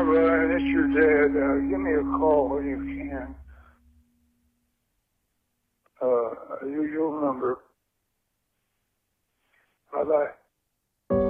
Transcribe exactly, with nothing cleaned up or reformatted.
Brian. It's your dad. Uh, give me a call when you can. Uh, usual number. Bye-bye.